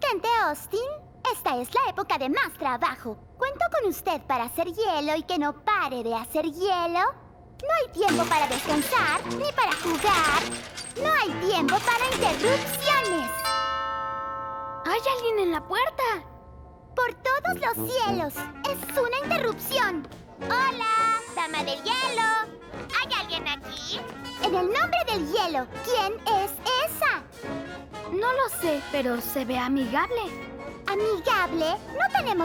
Agente Austin, esta es la época de más trabajo. ¿Cuento con usted para hacer hielo y que no pare de hacer hielo? No hay tiempo para descansar ni para jugar. No hay tiempo para interrupciones. ¡Hay alguien en la puerta! Por todos los cielos, es una interrupción. ¡Hola, dama del hielo! ¿Hay alguien aquí? En el nombre del hielo, ¿quién es esa? No lo sé, pero se ve amigable. ¿Amigable? No tenemos